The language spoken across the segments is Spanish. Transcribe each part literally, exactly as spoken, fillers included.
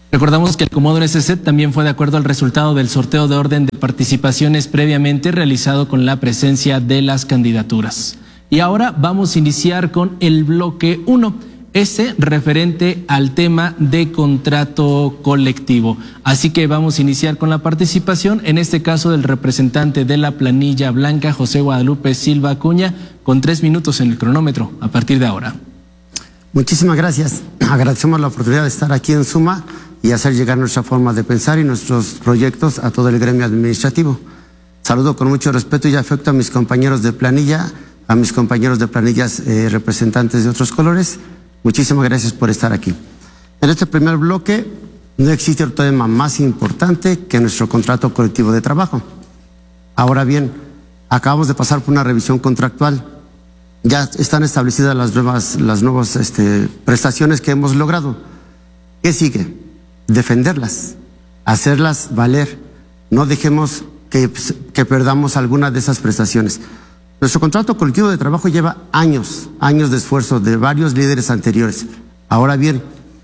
Recordamos que el acomodo en ese set también fue de acuerdo al resultado del sorteo de orden de participaciones previamente realizado con la presencia de las candidaturas. Y ahora vamos a iniciar con el bloque uno, ese referente al tema de contrato colectivo. Así que vamos a iniciar con la participación, en este caso del representante de la planilla blanca, José Guadalupe Silva Acuña, con tres minutos en el cronómetro a partir de ahora. Muchísimas gracias. Agradecemos la oportunidad de estar aquí en Suma y hacer llegar nuestra forma de pensar y nuestros proyectos a todo el gremio administrativo. Saludo con mucho respeto y afecto a mis compañeros de planilla, a mis compañeros de planillas eh, representantes de otros colores. Muchísimas gracias por estar aquí. En este primer bloque no existe otro tema más importante que nuestro contrato colectivo de trabajo. Ahora bien, acabamos de pasar por una revisión contractual. Ya están establecidas las nuevas, las nuevas este, prestaciones que hemos logrado. ¿Qué sigue? Defenderlas, hacerlas valer. No dejemos que, que perdamos alguna de esas prestaciones. Nuestro contrato colectivo de trabajo lleva años, años de esfuerzo de varios líderes anteriores. Ahora bien,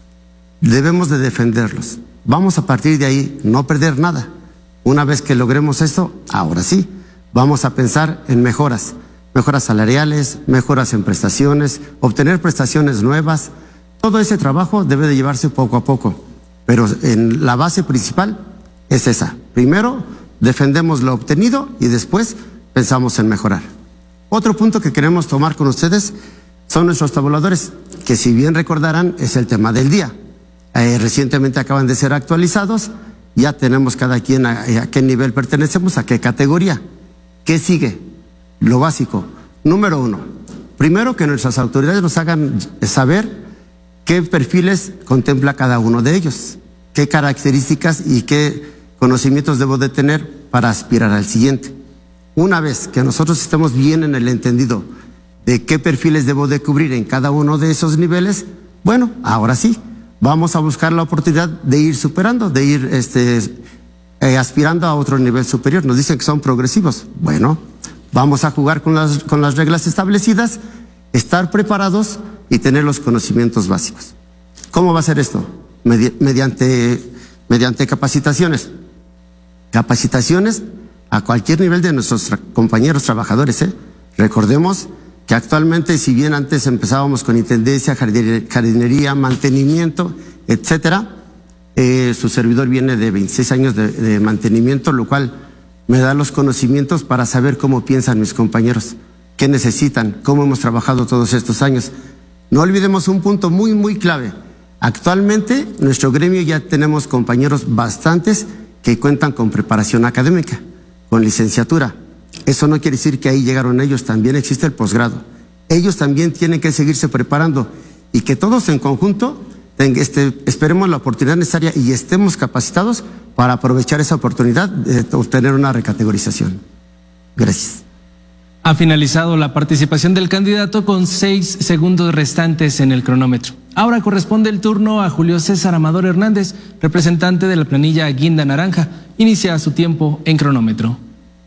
debemos de defenderlos. Vamos a partir de ahí no perder nada. Una vez que logremos esto, ahora sí, vamos a pensar en mejoras. Mejoras salariales, mejoras en prestaciones, obtener prestaciones nuevas. Todo ese trabajo debe de llevarse poco a poco. Pero en la base principal es esa. Primero, defendemos lo obtenido y después pensamos en mejorar. Otro punto que queremos tomar con ustedes son nuestros tabuladores, que si bien recordarán es el tema del día. Eh, recientemente acaban de ser actualizados, ya tenemos cada quien a, a qué nivel pertenecemos, a qué categoría. ¿Qué sigue? Lo básico. Número uno, primero que nuestras autoridades nos hagan saber qué perfiles contempla cada uno de ellos, qué características y qué conocimientos debo de tener para aspirar al siguiente. Una vez que nosotros estemos bien en el entendido de qué perfiles debo de cubrir en cada uno de esos niveles, bueno, ahora sí, vamos a buscar la oportunidad de ir superando, de ir este, eh, aspirando a otro nivel superior. Nos dicen que son progresivos. Bueno, vamos a jugar con las, con las reglas establecidas, estar preparados y tener los conocimientos básicos. ¿Cómo va a ser esto? Medi mediante, mediante capacitaciones. Capacitaciones a cualquier nivel de nuestros tra compañeros trabajadores. ¿eh? Recordemos que actualmente, si bien antes empezábamos con intendencia, jardinería, mantenimiento, etcétera, eh, su servidor viene de veintiséis años de, de mantenimiento, lo cual me da los conocimientos para saber cómo piensan mis compañeros, qué necesitan, cómo hemos trabajado todos estos años. No olvidemos un punto muy, muy clave. Actualmente, nuestro gremio ya tenemos compañeros bastantes que cuentan con preparación académica, con licenciatura. Eso no quiere decir que ahí llegaron ellos, también existe el posgrado. Ellos también tienen que seguirse preparando y que todos en conjunto este, esperemos la oportunidad necesaria y estemos capacitados para aprovechar esa oportunidad de obtener una recategorización. Gracias. Ha finalizado la participación del candidato con seis segundos restantes en el cronómetro. Ahora corresponde el turno a Julio César Amador Hernández, representante de la planilla Guinda Naranja. Inicia su tiempo en cronómetro.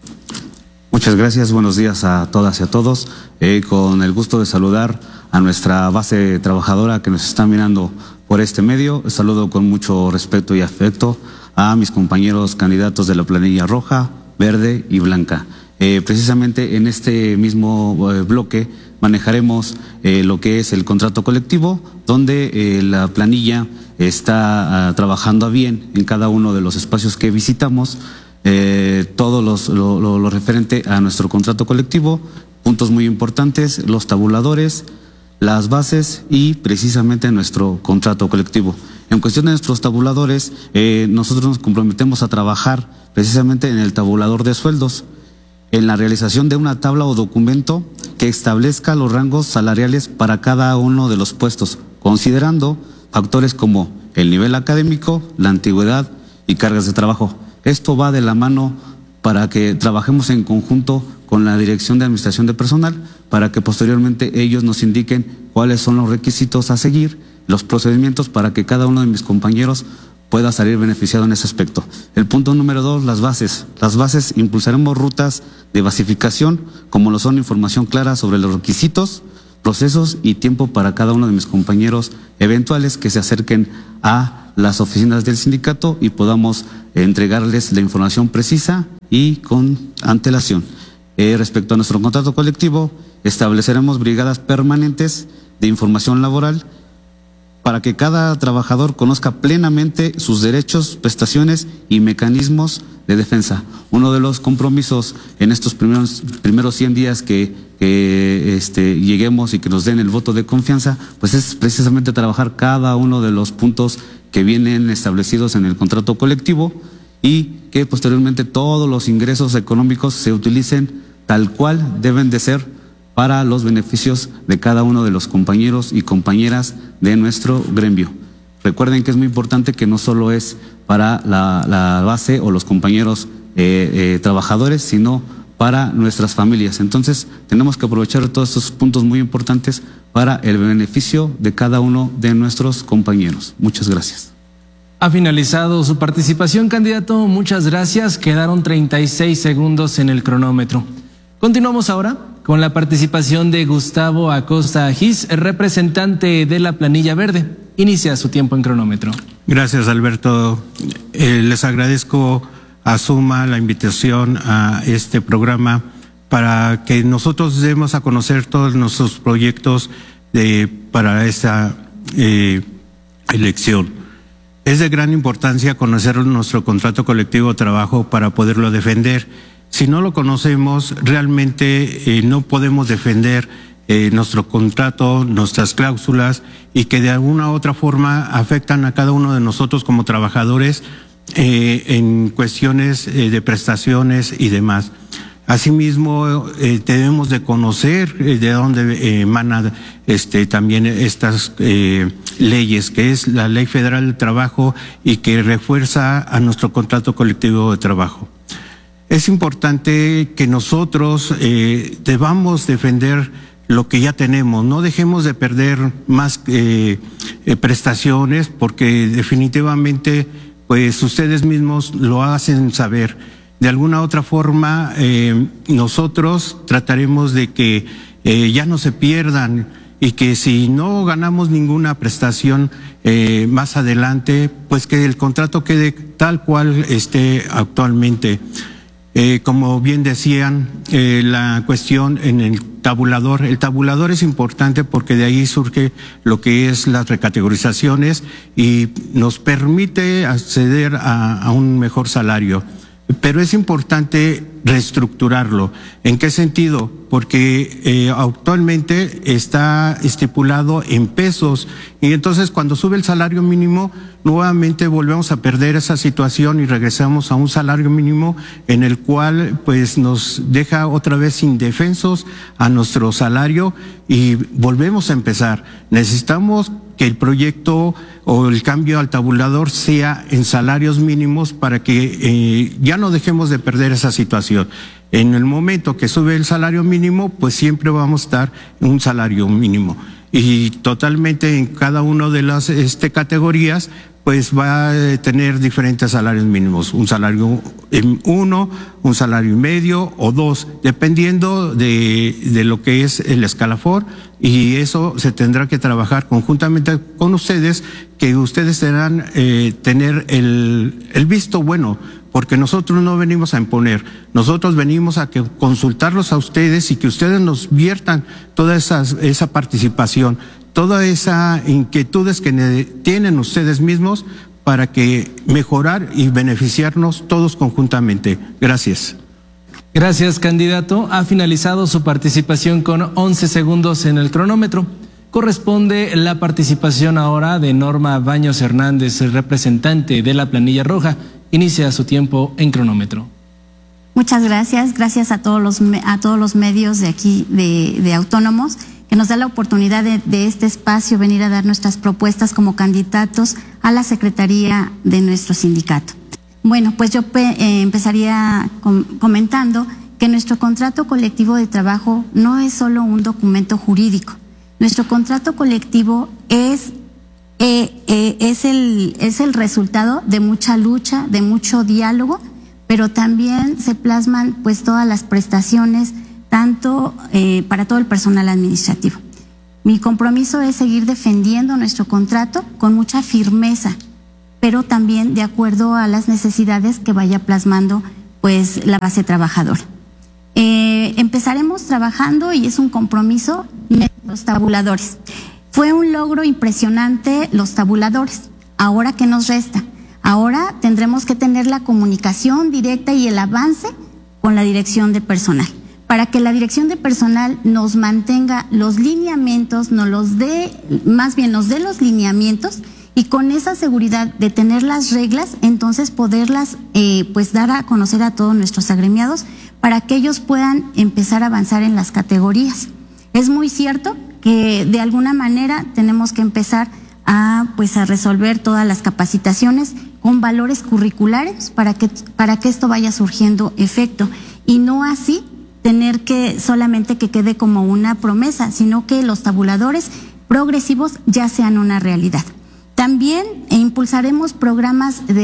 Muchas gracias, buenos días a todas y a todos. Eh, con el gusto de saludar a nuestra base trabajadora que nos está mirando por este medio. Saludo con mucho respeto y afecto a mis compañeros candidatos de la planilla roja, verde y blanca. Eh, precisamente en este mismo eh, bloque manejaremos eh, lo que es el contrato colectivo, donde eh, la planilla está uh, trabajando a bien en cada uno de los espacios que visitamos, eh, todo los, lo, lo, lo referente a nuestro contrato colectivo, puntos muy importantes, los tabuladores, las bases y precisamente nuestro contrato colectivo. En cuestión de nuestros tabuladores, eh, nosotros nos comprometemos a trabajar precisamente en el tabulador de sueldos, en la realización de una tabla o documento que establezca los rangos salariales para cada uno de los puestos, considerando factores como el nivel académico, la antigüedad y cargas de trabajo. Esto va de la mano para que trabajemos en conjunto con la Dirección de Administración de Personal, para que posteriormente ellos nos indiquen cuáles son los requisitos a seguir, los procedimientos para que cada uno de mis compañeros pueda salir beneficiado en ese aspecto. El punto número dos, las bases. Las bases, impulsaremos rutas de basificación, como lo son información clara sobre los requisitos, procesos y tiempo para cada uno de mis compañeros eventuales que se acerquen a las oficinas del sindicato y podamos entregarles la información precisa y con antelación. Eh, respecto a nuestro contrato colectivo, estableceremos brigadas permanentes de información laboral para que cada trabajador conozca plenamente sus derechos, prestaciones y mecanismos de defensa. Uno de los compromisos en estos primeros, primeros cien días que, que este, lleguemos y que nos den el voto de confianza, pues es precisamente trabajar cada uno de los puntos que vienen establecidos en el contrato colectivo y que posteriormente todos los ingresos económicos se utilicen tal cual deben de ser para los beneficios de cada uno de los compañeros y compañeras de nuestro gremio. Recuerden que es muy importante que no solo es para la, la base o los compañeros eh, eh, trabajadores, sino para nuestras familias. Entonces, tenemos que aprovechar todos estos puntos muy importantes para el beneficio de cada uno de nuestros compañeros. Muchas gracias. Ha finalizado su participación, candidato. Muchas gracias. Quedaron treinta y seis segundos en el cronómetro. Continuamos ahora con la participación de Gustavo Acosta Agis, representante de la Planilla Verde. Inicia su tiempo en cronómetro. Gracias, Alberto. Eh, les agradezco a Suma la invitación a este programa para que nosotros demos a conocer todos nuestros proyectos de, para esta eh, elección. Es de gran importancia conocer nuestro contrato colectivo de trabajo para poderlo defender. Si no lo conocemos, realmente eh, no podemos defender eh, nuestro contrato, nuestras cláusulas, y que de alguna u otra forma afectan a cada uno de nosotros como trabajadores eh, en cuestiones eh, de prestaciones y demás. Asimismo, eh, debemos de conocer eh, de dónde eh, emanan este, también estas eh, leyes, que es la Ley Federal del Trabajo y que refuerza a nuestro contrato colectivo de trabajo. Es importante que nosotros eh, debamos defender lo que ya tenemos, no dejemos de perder más eh, eh, prestaciones, porque definitivamente pues ustedes mismos lo hacen saber. De alguna otra forma eh, nosotros trataremos de que eh, ya no se pierdan y que si no ganamos ninguna prestación eh, más adelante, pues que el contrato quede tal cual esté actualmente. Eh, como bien decían, eh, la cuestión en el tabulador, el tabulador es importante porque de ahí surge lo que es las recategorizaciones y nos permite acceder a, a un mejor salario. Pero es importante reestructurarlo. ¿En qué sentido? Porque eh, actualmente está estipulado en pesos y entonces cuando sube el salario mínimo nuevamente volvemos a perder esa situación y regresamos a un salario mínimo en el cual pues nos deja otra vez indefensos a nuestro salario y volvemos a empezar. Necesitamos que el proyecto o el cambio al tabulador sea en salarios mínimos para que eh, ya no dejemos de perder esa situación. En el momento que sube el salario mínimo, pues siempre vamos a estar en un salario mínimo. Y totalmente en cada una de las este, categorías, pues va a tener diferentes salarios mínimos. Un salario en uno, un salario y medio o dos, dependiendo de, de lo que es el escalafón. Y eso se tendrá que trabajar conjuntamente con ustedes, que ustedes tendrán eh, tener el, el visto bueno, porque nosotros no venimos a imponer, nosotros venimos a que consultarlos a ustedes y que ustedes nos viertan toda esa, esa participación, toda esa inquietudes que tienen ustedes mismos para que mejorar y beneficiarnos todos conjuntamente. Gracias. Gracias, candidato. Ha finalizado su participación con once segundos en el cronómetro. Corresponde la participación ahora de Norma Baños Hernández, representante de la Planilla Roja. Inicia su tiempo en cronómetro. Muchas gracias. Gracias a todos los, a todos los medios de aquí, de, de autónomos, que nos da la oportunidad de, de este espacio venir a dar nuestras propuestas como candidatos a la Secretaría de nuestro sindicato. Bueno, pues yo eh, empezaría com comentando que nuestro contrato colectivo de trabajo no es solo un documento jurídico. Nuestro contrato colectivo es, eh, eh, es, el, es el resultado de mucha lucha, de mucho diálogo, pero también se plasman pues todas las prestaciones, tanto eh, para todo el personal administrativo. Mi compromiso es seguir defendiendo nuestro contrato con mucha firmeza, pero también de acuerdo a las necesidades que vaya plasmando pues la base trabajadora. Eh, empezaremos trabajando, y es un compromiso, los tabuladores. Fue un logro impresionante los tabuladores. Ahora, ¿qué nos resta? Ahora tendremos que tener la comunicación directa y el avance con la dirección de personal, para que la dirección de personal nos mantenga los lineamientos, nos los dé, más bien nos dé los lineamientos, y con esa seguridad de tener las reglas, entonces poderlas eh, pues dar a conocer a todos nuestros agremiados para que ellos puedan empezar a avanzar en las categorías. Es muy cierto que de alguna manera tenemos que empezar a pues a resolver todas las capacitaciones con valores curriculares para que para que esto vaya surgiendo efecto, y no así tener que solamente que quede como una promesa, sino que los tabuladores progresivos ya sean una realidad. También impulsaremos programas de,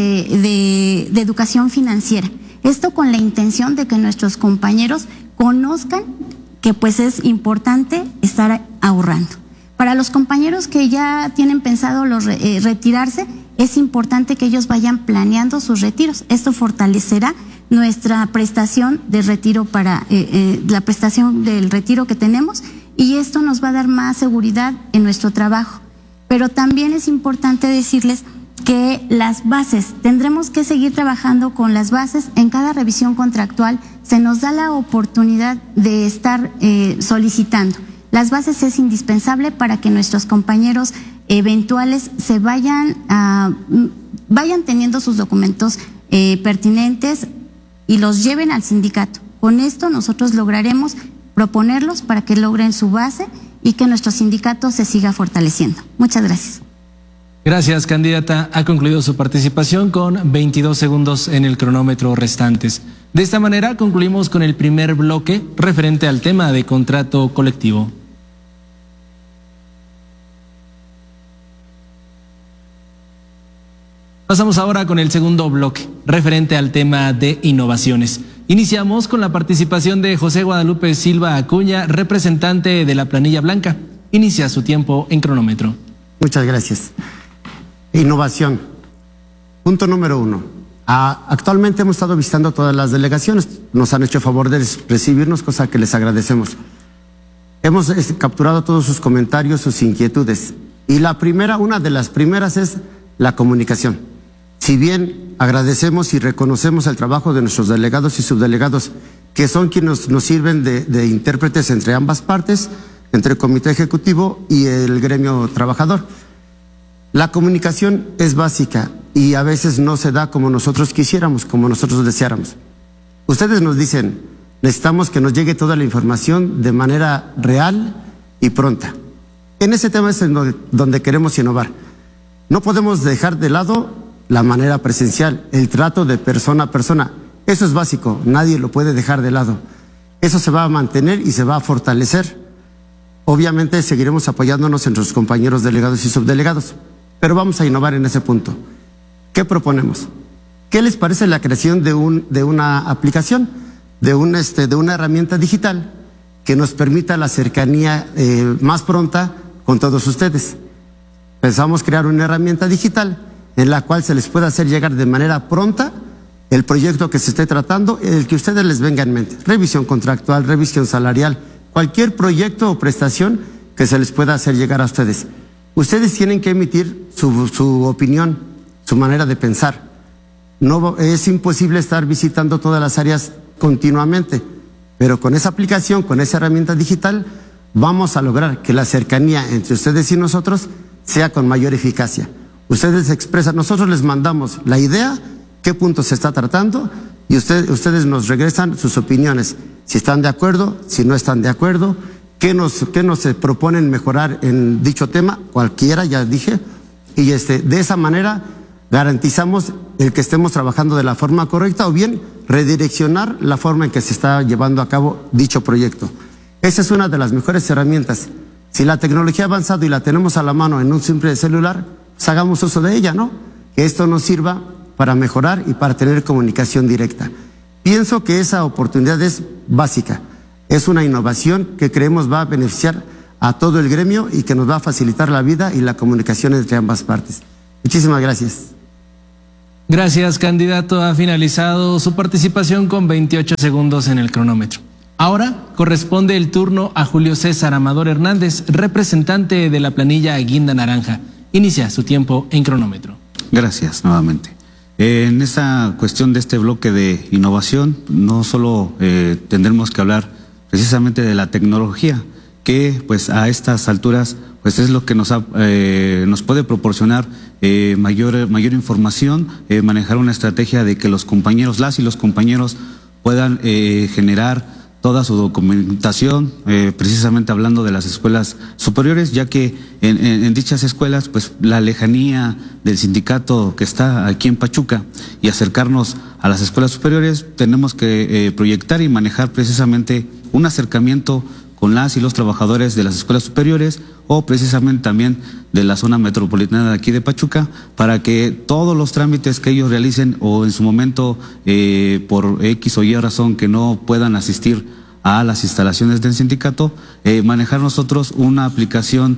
de, de educación financiera. Esto con la intención de que nuestros compañeros conozcan que pues es importante estar ahorrando. Para los compañeros que ya tienen pensado los, eh, retirarse, es importante que ellos vayan planeando sus retiros. Esto fortalecerá nuestra prestación de retiro para eh, eh, la prestación del retiro que tenemos, y esto nos va a dar más seguridad en nuestro trabajo. Pero también es importante decirles que las bases, tendremos que seguir trabajando con las bases. En cada revisión contractual se nos da la oportunidad de estar eh, solicitando. Las bases es indispensable para que nuestros compañeros eventuales se vayan, a, vayan teniendo sus documentos eh, pertinentes y los lleven al sindicato. Con esto nosotros lograremos proponerlos para que logren su base y que nuestro sindicato se siga fortaleciendo. Muchas gracias. Gracias, candidata. Ha concluido su participación con veintidós segundos en el cronómetro restantes. De esta manera concluimos con el primer bloque referente al tema de contrato colectivo. Pasamos ahora con el segundo bloque, referente al tema de innovaciones. Iniciamos con la participación de José Guadalupe Silva Acuña, representante de la Planilla Blanca. Inicia su tiempo en cronómetro. Muchas gracias. Innovación. Punto número uno. Ah, actualmente hemos estado visitando todas las delegaciones. Nos han hecho favor de recibirnos, cosa que les agradecemos. Hemos este, capturado todos sus comentarios, sus inquietudes. Y la primera, una de las primeras es la comunicación. Si bien agradecemos y reconocemos el trabajo de nuestros delegados y subdelegados, que son quienes nos, nos sirven de, de intérpretes entre ambas partes, entre el comité ejecutivo y el gremio trabajador, la comunicación es básica y a veces no se da como nosotros quisiéramos, como nosotros deseáramos. Ustedes nos dicen, necesitamos que nos llegue toda la información de manera real y pronta. En ese tema es en donde, donde queremos innovar. No podemos dejar de lado la manera presencial, el trato de persona a persona. Eso es básico, nadie lo puede dejar de lado. Eso se va a mantener y se va a fortalecer. Obviamente seguiremos apoyándonos entre los compañeros delegados y subdelegados, pero vamos a innovar en ese punto. ¿Qué proponemos? ¿Qué les parece la creación de, un, de una aplicación, de, un, este, de una herramienta digital que nos permita la cercanía eh, más pronta con todos ustedes? Pensamos crear una herramienta digital en la cual se les pueda hacer llegar de manera pronta el proyecto que se esté tratando, el que ustedes les venga en mente. Revisión contractual, revisión salarial, cualquier proyecto o prestación que se les pueda hacer llegar a ustedes. Ustedes tienen que emitir su, su opinión, su manera de pensar. No es imposible estar visitando todas las áreas continuamente, pero con esa aplicación, con esa herramienta digital, vamos a lograr que la cercanía entre ustedes y nosotros sea con mayor eficacia. Ustedes expresan, nosotros les mandamos la idea, qué punto se está tratando, y usted, ustedes nos regresan sus opiniones, si están de acuerdo, si no están de acuerdo, qué nos, qué nos proponen mejorar en dicho tema, cualquiera, ya dije, y este, de esa manera garantizamos el que estemos trabajando de la forma correcta o bien redireccionar la forma en que se está llevando a cabo dicho proyecto. Esa es una de las mejores herramientas. Si la tecnología ha avanzado y la tenemos a la mano en un simple celular, pues hagamos uso de ella, ¿no? Que esto nos sirva para mejorar y para tener comunicación directa. Pienso que esa oportunidad es básica. Es una innovación que creemos va a beneficiar a todo el gremio y que nos va a facilitar la vida y la comunicación entre ambas partes. Muchísimas gracias. Gracias, candidato. Ha finalizado su participación con veintiocho segundos en el cronómetro. Ahora corresponde el turno a Julio César Amador Hernández, representante de la planilla Guinda Naranja. Inicia su tiempo en cronómetro. Gracias, nuevamente. Eh, en esta cuestión de este bloque de innovación, no solo eh, tendremos que hablar precisamente de la tecnología, que pues a estas alturas pues es lo que nos, ha, eh, nos puede proporcionar eh, mayor, mayor información, eh, manejar una estrategia de que los compañeros, las y los compañeros puedan eh, generar toda su documentación, eh, precisamente hablando de las escuelas superiores, ya que en, en, en dichas escuelas, pues la lejanía del sindicato que está aquí en Pachuca y acercarnos a las escuelas superiores, tenemos que eh, proyectar y manejar precisamente un acercamiento con las y los trabajadores de las escuelas superiores o precisamente también de la zona metropolitana de aquí de Pachuca, para que todos los trámites que ellos realicen o en su momento eh, por X o Y razón que no puedan asistir a las instalaciones del sindicato, eh, manejar nosotros una aplicación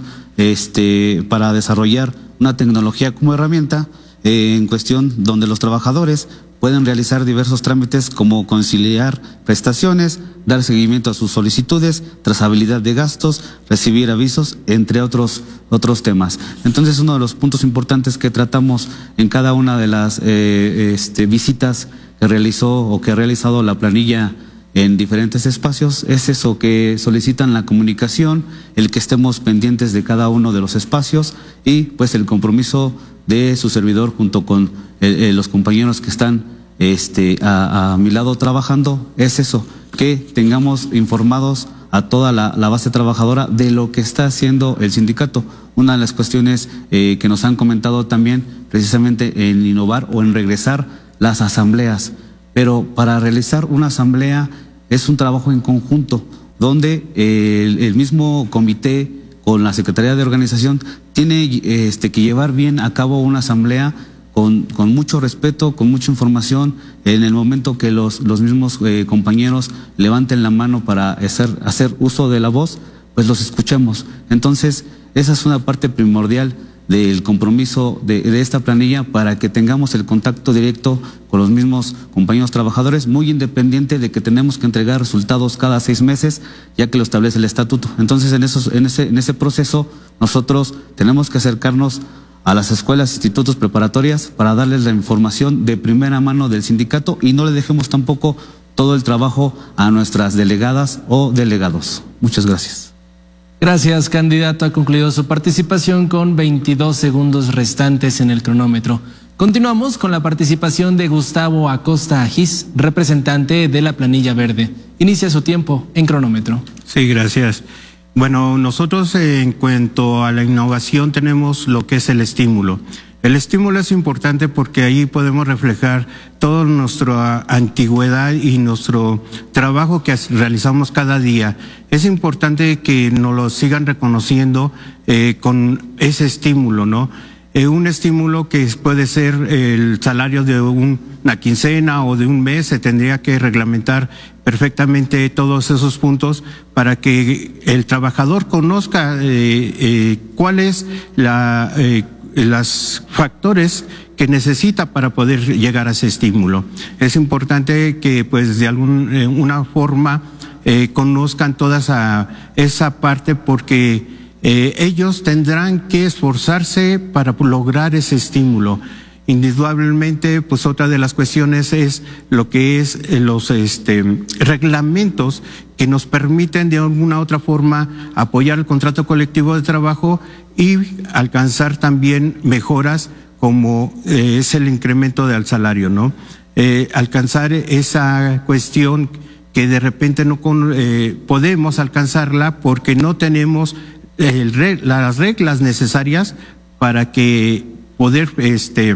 este, para desarrollar una tecnología como herramienta eh, en cuestión donde los trabajadores pueden realizar diversos trámites como conciliar prestaciones, dar seguimiento a sus solicitudes, trazabilidad de gastos, recibir avisos, entre otros otros temas. Entonces, uno de los puntos importantes que tratamos en cada una de las eh, este, visitas que realizó o que ha realizado la planilla en diferentes espacios es eso, que solicitan la comunicación, el que estemos pendientes de cada uno de los espacios y pues el compromiso de su servidor junto con eh, eh, los compañeros que están este, a, a mi lado trabajando, es eso, que tengamos informados a toda la, la base trabajadora de lo que está haciendo el sindicato. Una de las cuestiones eh, que nos han comentado también precisamente en innovar o en regresar las asambleas, pero para realizar una asamblea es un trabajo en conjunto, donde eh, el, el mismo comité con la Secretaría de Organización tiene este, que llevar bien a cabo una asamblea con, con mucho respeto, con mucha información. En el momento que los, los mismos eh, compañeros levanten la mano para hacer, hacer uso de la voz, pues los escuchemos. Entonces, esa es una parte primordial del compromiso de, de esta planilla, para que tengamos el contacto directo con los mismos compañeros trabajadores, muy independiente de que tenemos que entregar resultados cada seis meses, ya que lo establece el estatuto. Entonces, en, esos, en, ese, en ese proceso, nosotros tenemos que acercarnos a las escuelas, institutos preparatorias, para darles la información de primera mano del sindicato y no le dejemos tampoco todo el trabajo a nuestras delegadas o delegados. Muchas gracias. Gracias, candidato. Ha concluido su participación con veintidós segundos restantes en el cronómetro. Continuamos con la participación de Gustavo Acosta Agis, representante de la planilla verde. Inicia su tiempo en cronómetro. Sí, gracias. Bueno, nosotros en cuanto a la innovación tenemos lo que es el estímulo. El estímulo es importante porque ahí podemos reflejar toda nuestra antigüedad y nuestro trabajo que realizamos cada día. Es importante que nos lo sigan reconociendo eh, con ese estímulo, ¿no? Eh, un estímulo que puede ser el salario de un, una quincena o de un mes, se tendría que reglamentar perfectamente todos esos puntos para que el trabajador conozca eh, eh, cuál es la... Eh, los factores que necesita para poder llegar a ese estímulo. Es importante que pues de alguna eh, una forma eh, conozcan toda esa, esa parte, porque eh, ellos tendrán que esforzarse para lograr ese estímulo. Indudablemente, pues otra de las cuestiones es lo que es eh, los este, reglamentos que nos permiten de alguna otra forma apoyar el contrato colectivo de trabajo y alcanzar también mejoras como eh, es el incremento del salario, ¿no? Eh, alcanzar esa cuestión que de repente no con, eh, podemos alcanzarla porque no tenemos el reg- las reglas necesarias para que poder este,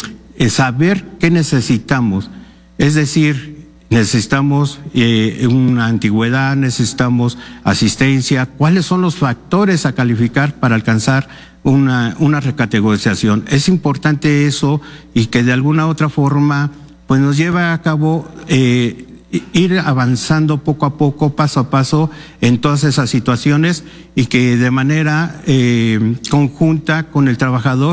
saber qué necesitamos. Es decir, necesitamos eh, una antigüedad, necesitamos asistencia, cuáles son los factores a calificar para alcanzar una, una recategorización. Es importante eso, y que de alguna otra forma pues nos lleva a cabo eh, ir avanzando poco a poco, paso a paso en todas esas situaciones, y que de manera eh, conjunta con el trabajador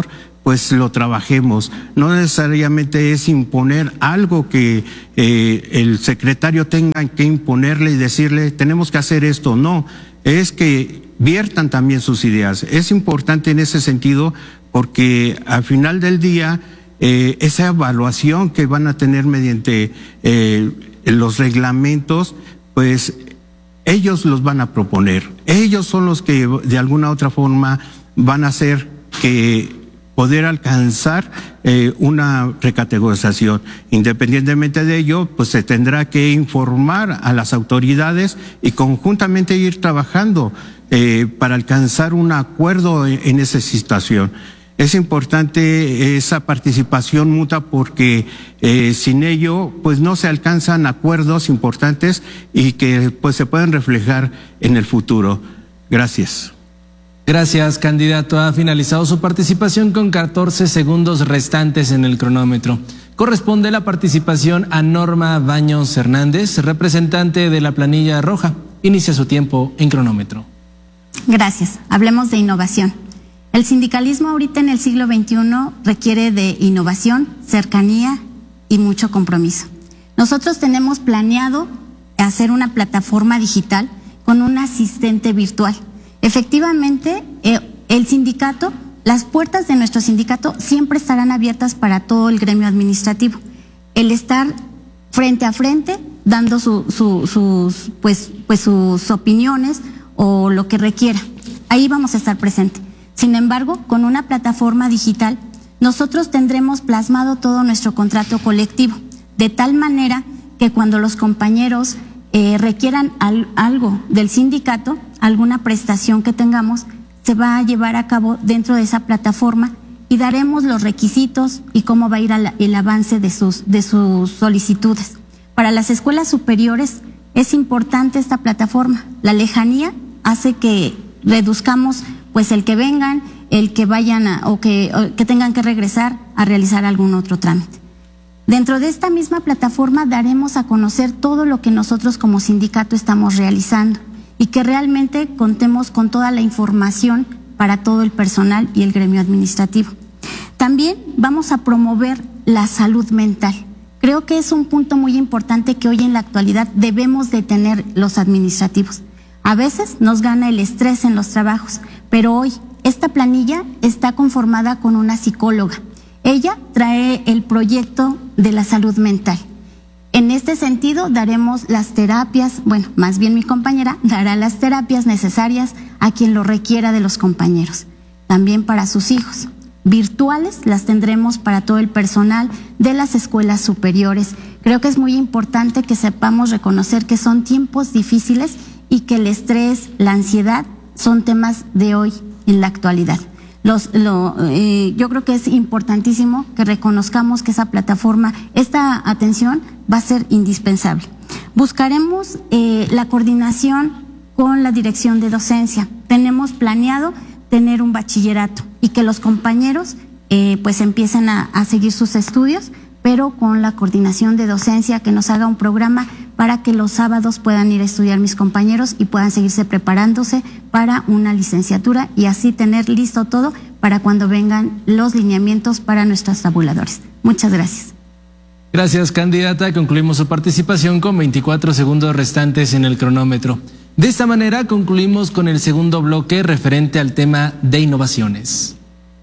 pues lo trabajemos. No necesariamente es imponer algo que eh, el secretario tenga que imponerle y decirle, tenemos que hacer esto. No, es que viertan también sus ideas. Es importante en ese sentido porque al final del día, eh, esa evaluación que van a tener mediante eh, los reglamentos, pues ellos los van a proponer. Ellos son los que de alguna u otra forma van a hacer que poder alcanzar eh, una recategorización. Independientemente de ello, pues se tendrá que informar a las autoridades y conjuntamente ir trabajando eh, para alcanzar un acuerdo en, en esa situación. Es importante esa participación mutua porque eh, sin ello pues no se alcanzan acuerdos importantes y que pues se pueden reflejar en el futuro. Gracias. Gracias, candidato. Ha finalizado su participación con catorce segundos restantes en el cronómetro. Corresponde la participación a Norma Baños Hernández, representante de la planilla roja. Inicia su tiempo en cronómetro. Gracias. Hablemos de innovación. El sindicalismo ahorita en el siglo veintiuno requiere de innovación, cercanía y mucho compromiso. Nosotros tenemos planeado hacer una plataforma digital con un asistente virtual. Efectivamente, eh, el sindicato, las puertas de nuestro sindicato siempre estarán abiertas para todo el gremio administrativo. El estar frente a frente, dando su, su, sus, pues, pues sus opiniones o lo que requiera. Ahí vamos a estar presentes. Sin embargo, con una plataforma digital, nosotros tendremos plasmado todo nuestro contrato colectivo, de tal manera que cuando los compañeros eh, requieran al, algo del sindicato, alguna prestación que tengamos, se va a llevar a cabo dentro de esa plataforma y daremos los requisitos y cómo va a ir al, el avance de sus, de sus solicitudes. Para las escuelas superiores es importante esta plataforma. La lejanía hace que reduzcamos pues el que vengan, el que vayan a, o que, o que tengan que regresar a realizar algún otro trámite. Dentro de esta misma plataforma daremos a conocer todo lo que nosotros como sindicato estamos realizando y que realmente contemos con toda la información para todo el personal y el gremio administrativo. También vamos a promover la salud mental. Creo que es un punto muy importante que hoy en la actualidad debemos de tener los administrativos. A veces nos gana el estrés en los trabajos, pero hoy esta planilla está conformada con una psicóloga. Ella trae el proyecto de la salud mental. En este sentido daremos las terapias, bueno, más bien mi compañera dará las terapias necesarias a quien lo requiera de los compañeros, también para sus hijos. Virtuales las tendremos para todo el personal de las escuelas superiores. Creo que es muy importante que sepamos reconocer que son tiempos difíciles y que el estrés, la ansiedad son temas de hoy en la actualidad. Los, lo, eh, yo creo que es importantísimo que reconozcamos que esa plataforma, esta atención va a ser indispensable. Buscaremos eh, la coordinación con la dirección de docencia. Tenemos planeado tener un bachillerato y que los compañeros eh, pues empiecen a, a seguir sus estudios, pero con la coordinación de docencia, que nos haga un programa para que los sábados puedan ir a estudiar mis compañeros y puedan seguirse preparándose para una licenciatura y así tener listo todo para cuando vengan los lineamientos para nuestros tabuladores. Muchas gracias. Gracias, candidata. Concluimos su participación con veinticuatro segundos restantes en el cronómetro. De esta manera concluimos con el segundo bloque referente al tema de innovaciones.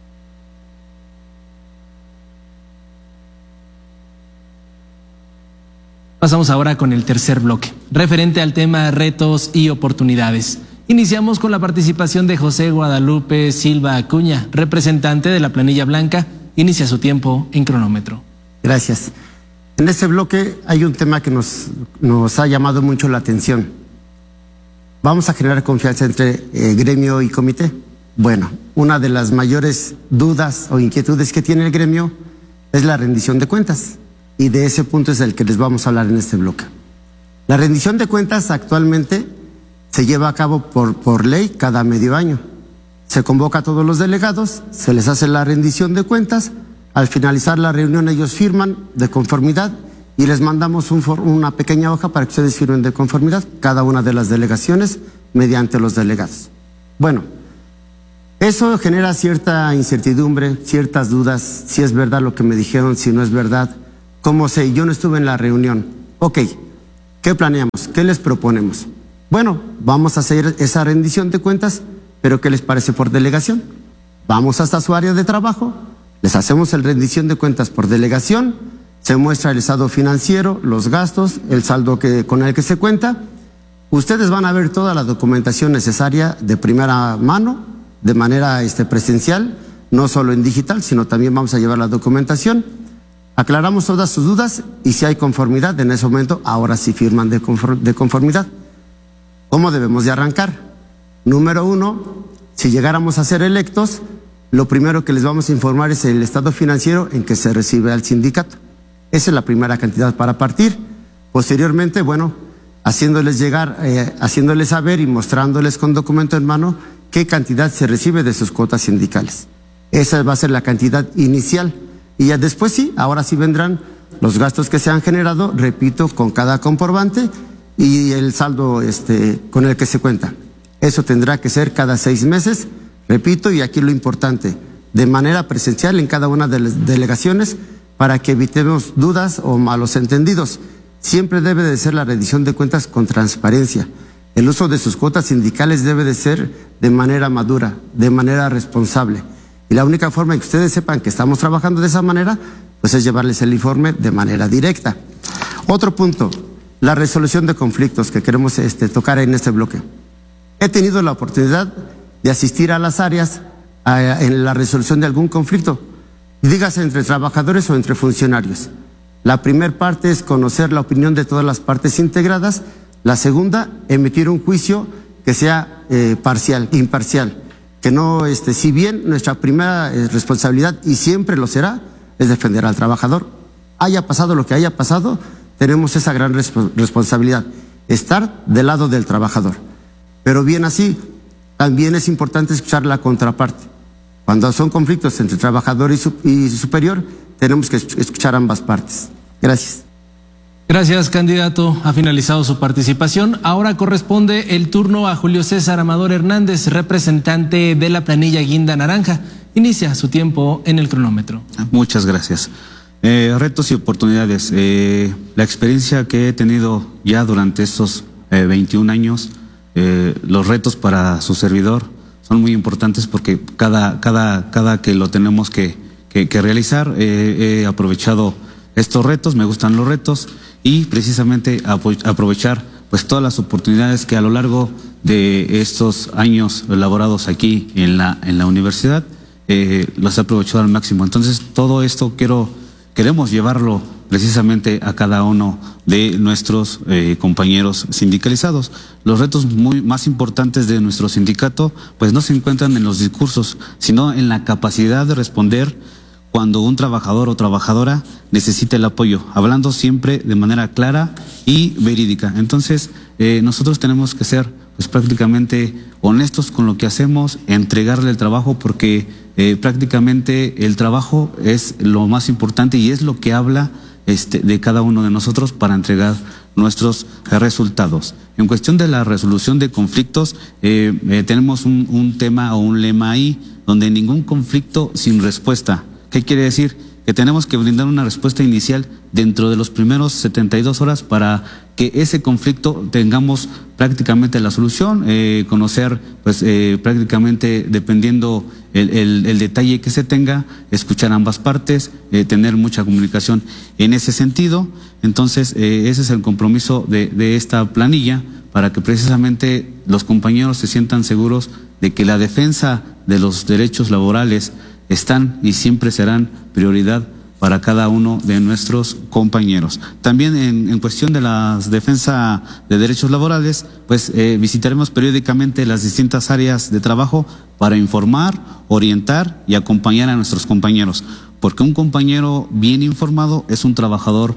Pasamos ahora con el tercer bloque, referente al tema retos y oportunidades. Iniciamos con la participación de José Guadalupe Silva Acuña, representante de la planilla blanca. Inicia su tiempo en cronómetro. Gracias. En este bloque hay un tema que nos, nos ha llamado mucho la atención. ¿Vamos a generar confianza entre eh, gremio y comité? Bueno, una de las mayores dudas o inquietudes que tiene el gremio es la rendición de cuentas. Y de ese punto es el que les vamos a hablar en este bloque. La rendición de cuentas actualmente se lleva a cabo por, por ley cada medio año. Se convoca a todos los delegados, se les hace la rendición de cuentas, al finalizar la reunión ellos firman de conformidad y les mandamos un for, una pequeña hoja para que ustedes firmen de conformidad, cada una de las delegaciones mediante los delegados. Bueno, Eso genera cierta incertidumbre, ciertas dudas, si es verdad lo que me dijeron, si no es verdad. ¿Cómo sé? Yo no estuve en la reunión. Ok, ¿qué planeamos? ¿Qué les proponemos? Bueno, vamos a hacer esa rendición de cuentas, pero ¿qué les parece por delegación? Vamos hasta su área de trabajo, les hacemos el rendición de cuentas por delegación, se muestra el estado financiero, los gastos, el saldo que, con el que se cuenta. Ustedes van a ver toda la documentación necesaria de primera mano, de manera este, presencial, no solo en digital, sino también vamos a llevar la documentación. Aclaramos todas sus dudas y si hay conformidad, en ese momento, ahora sí firman de, conform de conformidad. ¿Cómo debemos de arrancar? Número uno, si llegáramos a ser electos, lo primero que les vamos a informar es el estado financiero en que se recibe al sindicato. Esa es la primera cantidad para partir. Posteriormente, bueno, haciéndoles llegar, eh, haciéndoles saber y mostrándoles con documento en mano qué cantidad se recibe de sus cuotas sindicales. Esa va a ser la cantidad inicial. Y ya después sí, ahora sí vendrán los gastos que se han generado, repito, con cada comprobante y el saldo este, con el que se cuenta. Eso tendrá que ser cada seis meses, repito, y aquí lo importante, de manera presencial en cada una de las delegaciones para que evitemos dudas o malos entendidos. Siempre debe de ser la rendición de cuentas con transparencia. El uso de sus cuotas sindicales debe de ser de manera madura, de manera responsable. Y la única forma en que ustedes sepan que estamos trabajando de esa manera, pues es llevarles el informe de manera directa. Otro punto, la resolución de conflictos que queremos este, tocar en este bloque. He tenido la oportunidad de asistir a las áreas a, en la resolución de algún conflicto, dígase entre trabajadores o entre funcionarios. La primera parte es conocer la opinión de todas las partes integradas. La segunda, emitir un juicio que sea eh, parcial, imparcial. Que no, este, si bien nuestra primera eh, responsabilidad, y siempre lo será, es defender al trabajador. Haya pasado lo que haya pasado, tenemos esa gran resp responsabilidad, estar del lado del trabajador. Pero bien así, también es importante escuchar la contraparte. Cuando son conflictos entre trabajador y, su y superior, tenemos que escuchar ambas partes. Gracias. Gracias, candidato. Ha finalizado su participación. Ahora corresponde el turno a Julio César Amador Hernández, representante de la planilla Guinda Naranja. Inicia su tiempo en el cronómetro. Muchas gracias. Eh, retos y oportunidades. Eh, la experiencia que he tenido ya durante estos eh, veintiún años, eh, los retos para su servidor son muy importantes porque cada, cada, cada que lo tenemos que, que, que realizar, eh, he aprovechado estos retos, me gustan los retos. Y precisamente aprovechar pues todas las oportunidades que a lo largo de estos años elaborados aquí en la en la universidad eh, los he aprovechado al máximo. Entonces todo esto quiero queremos llevarlo precisamente a cada uno de nuestros eh, compañeros sindicalizados. Los retos muy más importantes de nuestro sindicato pues no se encuentran en los discursos, sino en la capacidad de responder cuando un trabajador o trabajadora necesita el apoyo, hablando siempre de manera clara y verídica. Entonces, eh, nosotros tenemos que ser pues prácticamente honestos con lo que hacemos, entregarle el trabajo, porque eh, prácticamente el trabajo es lo más importante y es lo que habla este, de cada uno de nosotros para entregar nuestros resultados. En cuestión de la resolución de conflictos, eh, eh, tenemos un, un tema o un lema ahí, donde ningún conflicto sin respuesta. ¿Qué quiere decir? Que tenemos que brindar una respuesta inicial dentro de los primeros setenta y dos horas para que ese conflicto tengamos prácticamente la solución, eh, conocer pues eh, prácticamente dependiendo el, el, el detalle que se tenga, escuchar ambas partes, eh, tener mucha comunicación en ese sentido. Entonces eh, ese es el compromiso de, de esta planilla para que precisamente los compañeros se sientan seguros de que la defensa de los derechos laborales están y siempre serán prioridad para cada uno de nuestros compañeros. También en, en cuestión de la defensa de derechos laborales, pues eh, visitaremos periódicamente las distintas áreas de trabajo para informar, orientar y acompañar a nuestros compañeros, porque un compañero bien informado es un trabajador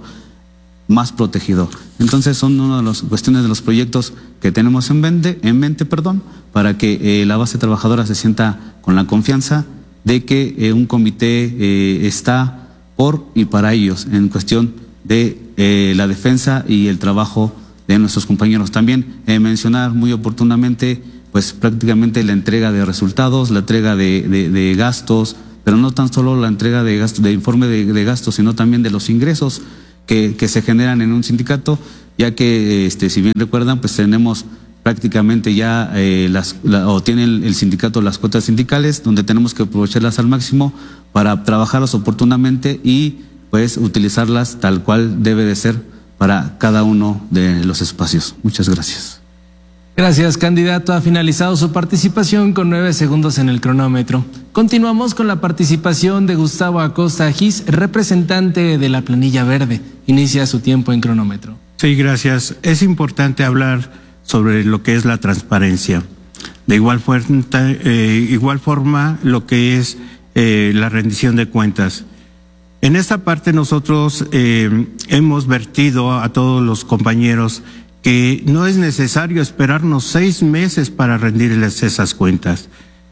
más protegido. Entonces son una de las cuestiones de los proyectos que tenemos en mente, en mente, perdón, para que eh, la base trabajadora se sienta con la confianza de que eh, un comité eh, está por y para ellos en cuestión de eh, la defensa y el trabajo de nuestros compañeros. También eh, mencionar muy oportunamente pues prácticamente la entrega de resultados, la entrega de, de, de gastos, pero no tan solo la entrega de gastos, de informe de, de gastos, sino también de los ingresos que, que se generan en un sindicato, ya que, este, si bien recuerdan, pues tenemos prácticamente ya eh, las, la, o tiene el, el sindicato las cuotas sindicales, donde tenemos que aprovecharlas al máximo para trabajarlas oportunamente y pues utilizarlas tal cual debe de ser para cada uno de los espacios. Muchas gracias. Gracias, candidato. Ha finalizado su participación con nueve segundos en el cronómetro. Continuamos con la participación de Gustavo Acosta Gis, representante de la planilla verde. Inicia su tiempo en cronómetro. Sí, gracias. Es importante hablar sobre lo que es la transparencia. De igual forma, eh, igual forma lo que es eh, la rendición de cuentas. En esta parte nosotros eh, hemos vertido a todos los compañeros que no es necesario esperarnos seis meses para rendirles esas cuentas.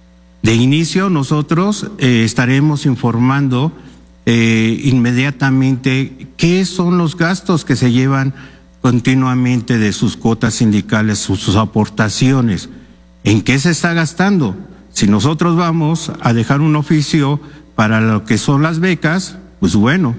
De inicio nosotros eh, estaremos informando eh, inmediatamente qué son los gastos que se llevan continuamente de sus cuotas sindicales, sus, sus aportaciones, en qué se está gastando. Si nosotros vamos a dejar un oficio para lo que son las becas, pues bueno,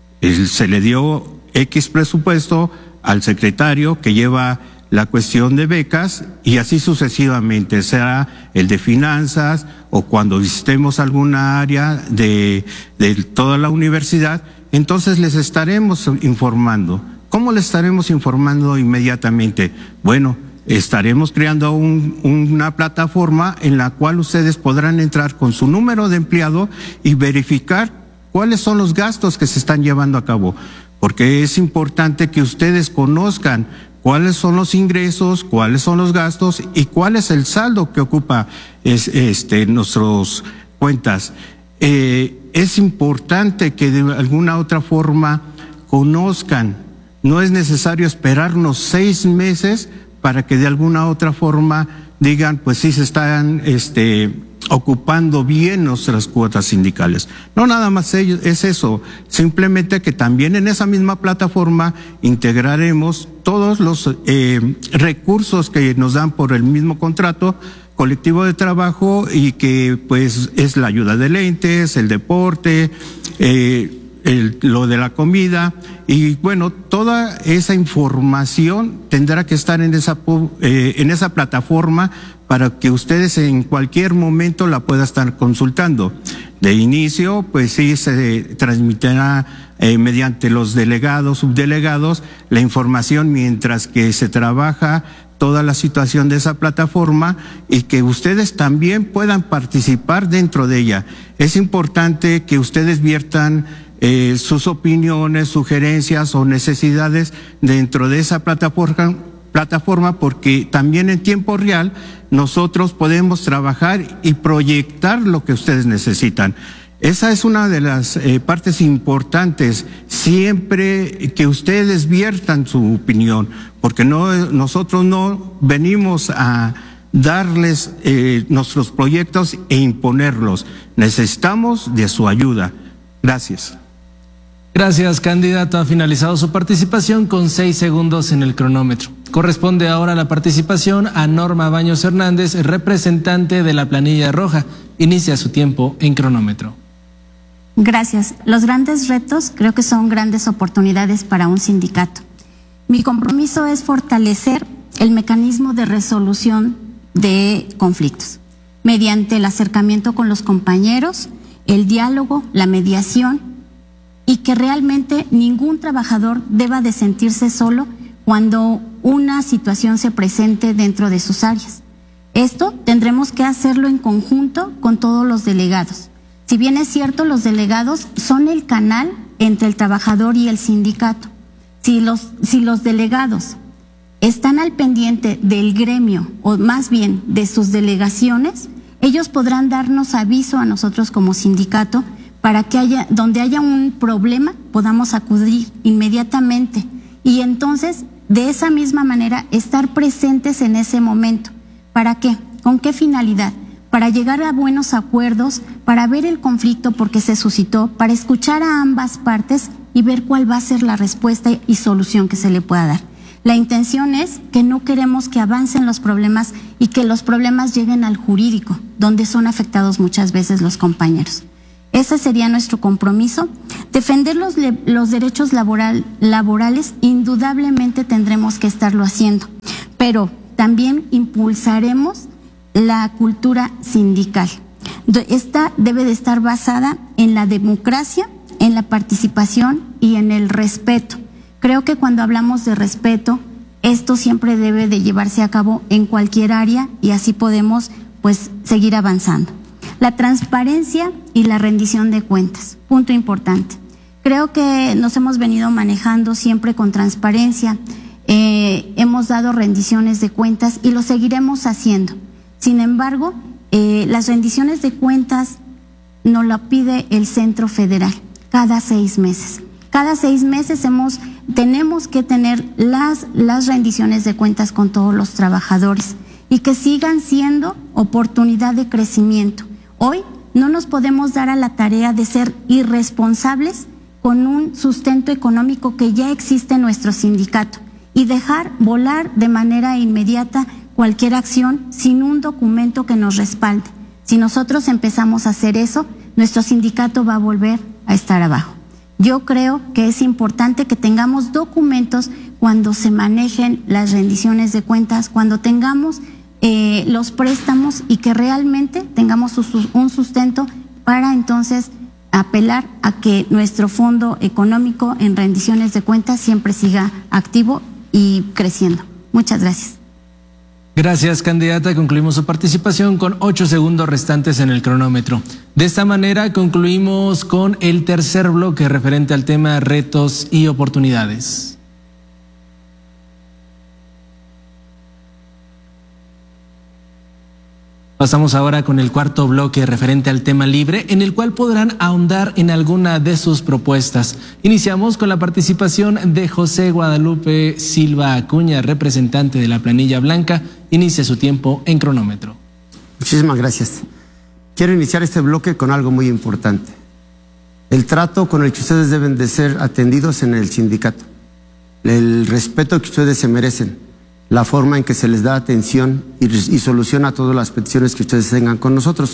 se le dio X presupuesto al secretario que lleva la cuestión de becas y así sucesivamente, sea el de finanzas o cuando visitemos alguna área de, de toda la universidad, entonces les estaremos informando. ¿Cómo les estaremos informando inmediatamente? Bueno, estaremos creando un, una plataforma en la cual ustedes podrán entrar con su número de empleado y verificar cuáles son los gastos que se están llevando a cabo. Porque es importante que ustedes conozcan cuáles son los ingresos, cuáles son los gastos y cuál es el saldo que ocupa es, este, nuestras cuentas. Eh, es importante que de alguna otra forma conozcan. No es necesario esperarnos seis meses para que de alguna otra forma digan, pues sí se están este, ocupando bien nuestras cuotas sindicales. No nada más es eso, simplemente que también en esa misma plataforma integraremos todos los eh, recursos que nos dan por el mismo contrato colectivo de trabajo y que pues es la ayuda de lentes, el deporte, eh, el, lo de la comida y bueno, toda esa información tendrá que estar en esa, eh, en esa plataforma para que ustedes en cualquier momento la puedan estar consultando. De inicio, pues sí se transmitirá eh, mediante los delegados, subdelegados, la información mientras que se trabaja toda la situación de esa plataforma y que ustedes también puedan participar dentro de ella. Es importante que ustedes viertan eh, sus opiniones, sugerencias o necesidades dentro de esa plataforma, plataforma porque también en tiempo real nosotros podemos trabajar y proyectar lo que ustedes necesitan. Esa es una de las eh, partes importantes, siempre que ustedes viertan su opinión, porque no, nosotros no venimos a darles eh, nuestros proyectos e imponerlos. Necesitamos de su ayuda. Gracias. Gracias, candidato. Ha finalizado su participación con seis segundos en el cronómetro. Corresponde ahora la participación a Norma Baños Hernández, representante de la planilla roja. Inicia su tiempo en cronómetro. Gracias. Los grandes retos creo que son grandes oportunidades para un sindicato. Mi compromiso es fortalecer el mecanismo de resolución de conflictos mediante el acercamiento con los compañeros, el diálogo, la mediación y que realmente ningún trabajador deba de sentirse solo cuando una situación se presente dentro de sus áreas. Esto tendremos que hacerlo en conjunto con todos los delegados. Si bien es cierto, los delegados son el canal entre el trabajador y el sindicato. Si los, si los delegados están al pendiente del gremio, o más bien de sus delegaciones, ellos podrán darnos aviso a nosotros como sindicato para que haya, donde haya un problema, podamos acudir inmediatamente y entonces de esa misma manera estar presentes en ese momento. ¿Para qué? ¿Con qué finalidad? Para llegar a buenos acuerdos, para ver el conflicto por qué se suscitó, para escuchar a ambas partes y ver cuál va a ser la respuesta y solución que se le pueda dar. La intención es que no queremos que avancen los problemas y que los problemas lleguen al jurídico, donde son afectados muchas veces los compañeros. Ese sería nuestro compromiso. Defender los, los derechos laboral, laborales, indudablemente tendremos que estarlo haciendo, pero también impulsaremos la cultura sindical. Esta debe de estar basada en la democracia, en la participación y en el respeto. Creo que cuando hablamos de respeto, esto siempre debe de llevarse a cabo en cualquier área y así podemos pues seguir avanzando. La transparencia y la rendición de cuentas, punto importante. Creo que nos hemos venido manejando siempre con transparencia, eh, hemos dado rendiciones de cuentas y lo seguiremos haciendo. Sin embargo, eh, las rendiciones de cuentas nos lo pide el Centro Federal cada seis meses. Cada seis meses hemos, tenemos que tener las, las rendiciones de cuentas con todos los trabajadores y que sigan siendo oportunidad de crecimiento. Hoy no nos podemos dar a la tarea de ser irresponsables con un sustento económico que ya existe en nuestro sindicato y dejar volar de manera inmediata cualquier acción sin un documento que nos respalde. Si nosotros empezamos a hacer eso, nuestro sindicato va a volver a estar abajo. Yo creo que es importante que tengamos documentos cuando se manejen las rendiciones de cuentas, cuando tengamos eh, los préstamos y que realmente tengamos un sustento para entonces apelar a que nuestro fondo económico en rendiciones de cuentas siempre siga activo y creciendo. Muchas gracias. Gracias, candidata. Concluimos su participación con ocho segundos restantes en el cronómetro. De esta manera concluimos con el tercer bloque referente al tema retos y oportunidades. Pasamos ahora con el cuarto bloque referente al tema libre, en el cual podrán ahondar en alguna de sus propuestas. Iniciamos con la participación de José Guadalupe Silva Acuña, representante de la planilla blanca. Inicie su tiempo en cronómetro. Muchísimas gracias. Quiero iniciar este bloque con algo muy importante. El trato con el que ustedes deben de ser atendidos en el sindicato. El respeto que ustedes se merecen. La forma en que se les da atención y, y solución a todas las peticiones que ustedes tengan con nosotros.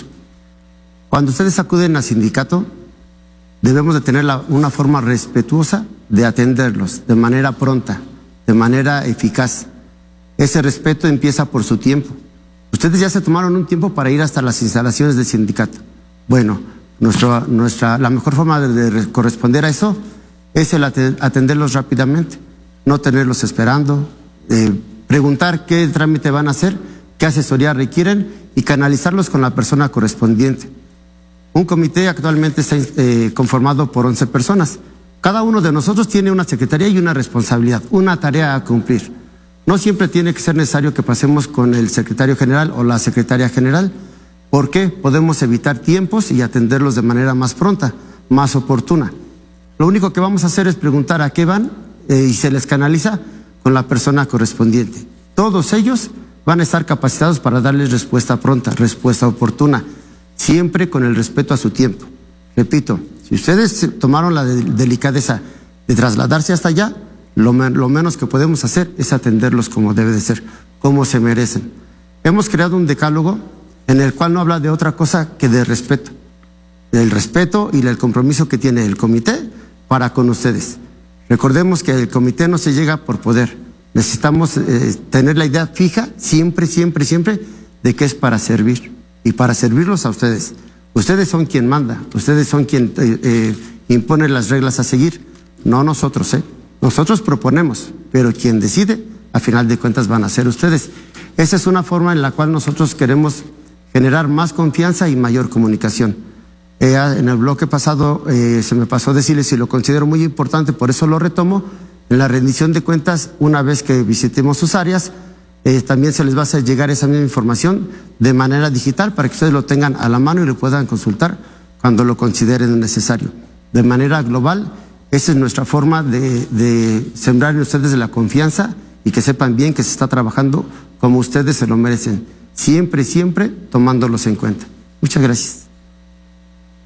Cuando ustedes acuden al sindicato, debemos de tener la, una forma respetuosa de atenderlos, de manera pronta, de manera eficaz. Ese respeto empieza por su tiempo. Ustedes ya se tomaron un tiempo para ir hasta las instalaciones del sindicato. Bueno, nuestra, nuestra, la mejor forma de, de corresponder a eso es el atenderlos rápidamente, no tenerlos esperando, eh, preguntar qué trámite van a hacer, qué asesoría requieren y canalizarlos con la persona correspondiente. Un comité actualmente está eh, conformado por once personas. Cada uno de nosotros tiene una secretaría y una responsabilidad, una tarea a cumplir. No siempre tiene que ser necesario que pasemos con el secretario general o la secretaria general, porque podemos evitar tiempos y atenderlos de manera más pronta, más oportuna. Lo único que vamos a hacer es preguntar a qué van eh, y se les canaliza con la persona correspondiente. Todos ellos van a estar capacitados para darles respuesta pronta, respuesta oportuna, siempre con el respeto a su tiempo. Repito, si ustedes tomaron la de delicadeza de trasladarse hasta allá, lo, lo menos que podemos hacer es atenderlos como debe de ser, como se merecen. Hemos creado un decálogo en el cual no habla de otra cosa que de respeto, del respeto y del compromiso que tiene el comité para con ustedes. Recordemos que el comité no se llega por poder. Necesitamos eh, tener la idea fija, siempre, siempre, siempre, de que es para servir y para servirlos a ustedes. Ustedes son quien manda, ustedes son quien eh, eh, impone las reglas a seguir, no nosotros, ¿eh? Nosotros proponemos, pero quien decide, a final de cuentas, van a ser ustedes. Esa es una forma en la cual nosotros queremos generar más confianza y mayor comunicación. Eh, en el bloque pasado eh, se me pasó decirles, y lo considero muy importante, por eso lo retomo, en la rendición de cuentas, una vez que visitemos sus áreas, eh, también se les va a hacer llegar esa misma información de manera digital para que ustedes lo tengan a la mano y lo puedan consultar cuando lo consideren necesario. De manera global, esa es nuestra forma de, de sembrar en ustedes la confianza y que sepan bien que se está trabajando como ustedes se lo merecen, siempre, siempre tomándolos en cuenta. Muchas gracias.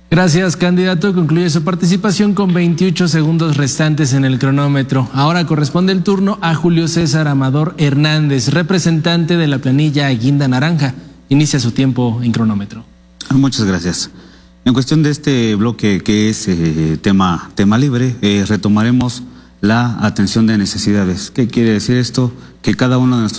Gracias, candidato. Concluye su participación con veintiocho segundos restantes en el cronómetro. Ahora corresponde el turno a Julio César Amador Hernández, representante de la planilla Guinda Naranja. Inicia su tiempo en cronómetro. Muchas gracias. En cuestión de este bloque que es eh, tema, tema libre, eh, retomaremos la atención de necesidades. ¿Qué quiere decir esto? Que cada uno de nuestros